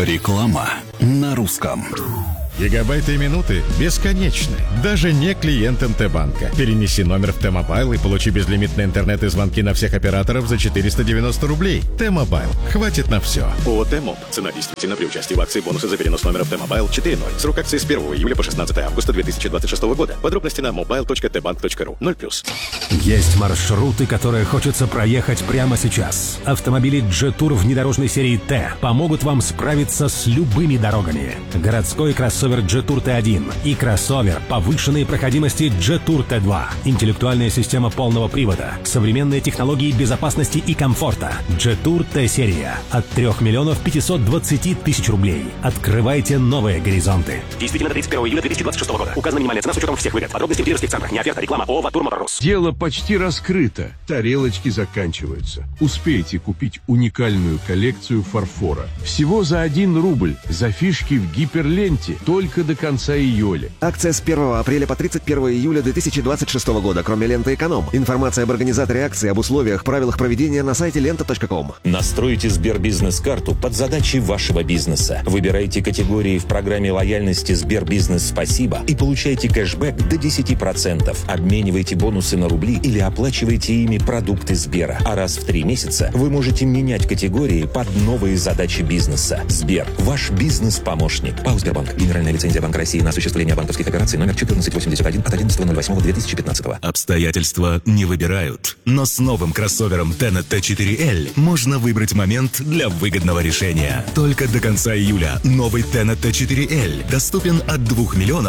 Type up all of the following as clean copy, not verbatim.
Реклама на русском. Гигабайты и минуты бесконечны, даже не клиентам Т-банка. Перенеси номер в Т-мобайл и получи безлимитный интернет и звонки на всех операторов за 490 рублей. Т-мобайл. Хватит на все. ООО «Т-моб». Цена действительно при участии в акции бонусы за перенос номера в Т-мобайл 4.0. Срок акции с 1 июля по 16 августа 2026 года. Подробности на mobile.tbank.ru. 0+. Есть маршруты, которые хочется проехать прямо сейчас. Автомобили Jetour внедорожной серии Т помогут вам справиться с любыми дорогами. Городской кроссовер Jetour T1 и кроссовер повышенной проходимости Jetour T2. Интеллектуальная система полного привода, современные технологии безопасности и комфорта. Jetour T-серия от 3 520 000 рублей. Открывайте новые горизонты. Действительно до 31 июля 2026 года. Указана минимальная цена с учетом всех выгод. Подробности в дилерских центрах. Не оферта, реклама. ООО «Ватур Моторос». Дело почти раскрыто. Тарелочки заканчиваются. Успейте купить уникальную коллекцию фарфора. Всего за 1 рубль. За фишки в гиперленте. Только до конца июля. Акция с 1 апреля по 31 июля 2026 года, кроме ленты «Эконом». Информация об организаторе акции, об условиях, правилах проведения на сайте лента.ком. Настройте Сбербизнес-карту под задачи вашего бизнеса. Выбирайте категории в программе лояльности Сбербизнес «Спасибо» и получайте кэшбэк до 10%. Обменивайте бонусы на рубли или оплачивайте ими продукты Сбера. А раз в 3 месяца вы можете менять категории под новые задачи бизнеса. Сбер – ваш бизнес-помощник. ПАО «Сбербанк». Генеральная лицензия Банка России на осуществление банковских операций номер 1481 от 11.08.2015. Обстоятельства не выбирают. Но с новым кроссовером Tenet T4L можно выбрать момент для выгодного решения. Только до конца июля новый Tenet T4L доступен от 2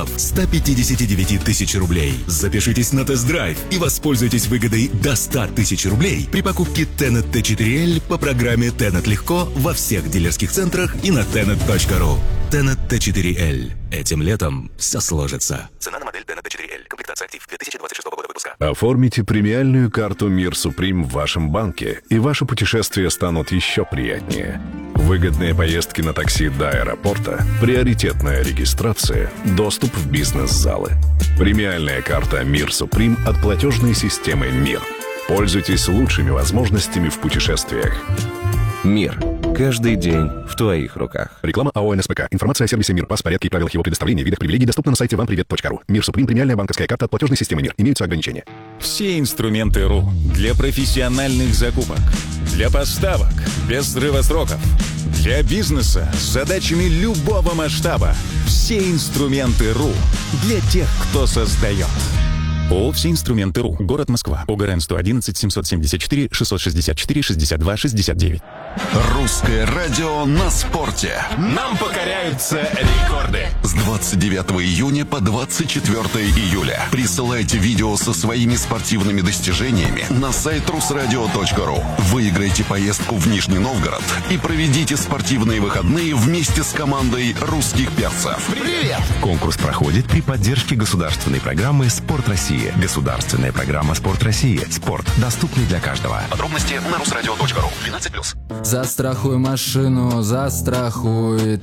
159 000 рублей. Запишитесь на тест-драйв и воспользуйтесь выгодой до 100 000 рублей при покупке Tenet T4L по программе Tenet Легко во всех дилерских центрах и на tenet.ru. Tenet T4L. Этим летом все сложится. Цена на модель Tenet T4L. Комплектация актив 2026 года выпуска. Оформите премиальную карту «Мир Суприм» в вашем банке, и ваши путешествия станут еще приятнее. Выгодные поездки на такси до аэропорта, приоритетная регистрация, доступ в бизнес-залы. Премиальная карта «Мир Суприм» от платежной системы «Мир». Пользуйтесь лучшими возможностями в путешествиях. «Мир». Каждый день в твоих руках. Реклама АО НСПК. Информация о сервисе «Мир», порядке и правилах его предоставления, видах привилегий доступна на сайте вампривет.ру. «Мир Суприм» — премиальная банковская карта от платежной системы «Мир». Имеются ограничения. Все инструменты РУ для профессиональных закупок, для поставок без срыва сроков, для бизнеса с задачами любого масштаба. Все инструменты РУ для тех, кто создает. ООО «Все инструменты РУ». Город Москва. ОГРН 111 774 664 62 69. Русское радио на спорте. Нам покоряются рекорды. С 29 июня по 24 июля. Присылайте видео со своими спортивными достижениями на сайт rusradio.ru. Выиграйте поездку в Нижний Новгород и проведите спортивные выходные вместе с командой русских перцев. Привет! Конкурс проходит при поддержке государственной программы «Спорт России». Государственная программа «Спорт России». Спорт, доступный для каждого. Подробности на rusradio.ru. 12+. Застрахуй машину, застрахуй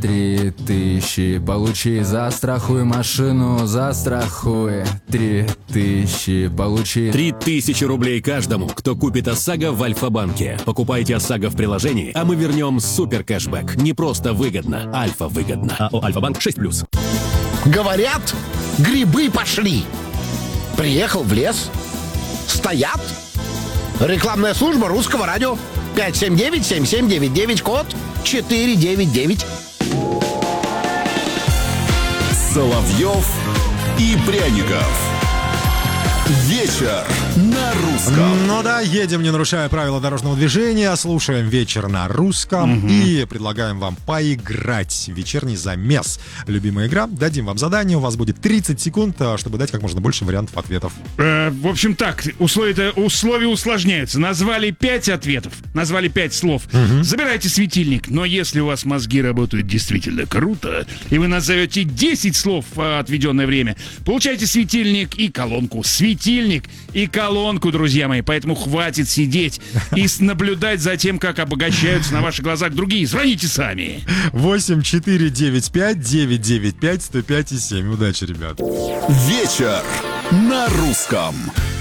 3000. Получи, застрахуй машину, застрахуй 3000. Получи 3000 рублей каждому, кто купит ОСАГО в Альфа-банке. Покупайте ОСАГО в приложении, а мы вернем супер кэшбэк. Не просто выгодно, Альфа-выгодно. АО «Альфа-банк» 6+. Говорят, грибы пошли. Приехал в лес. Стоят. Рекламная служба русского радио. 579-7799, код 499. Соловьев и Пряников. Вечер на русском. Ну да, едем, не нарушая правила дорожного движения, слушаем «Вечер на русском» и предлагаем вам поиграть. Вечерний замес. Любимая игра. Дадим вам задание, у вас будет 30 секунд, чтобы дать как можно больше вариантов ответов. В общем так, условия усложняются. Назвали 5 ответов, назвали 5 слов. Забирайте светильник, но если у вас мозги работают действительно круто, и вы назовете 10 слов в отведенное время, получайте светильник и колонку. Светильник и колонку, друзья мои. Поэтому хватит сидеть и наблюдать за тем, как обогащаются на ваших глазах другие. Звоните сами. 8-495-995-105-7. Удачи, ребят. Вечер на русском.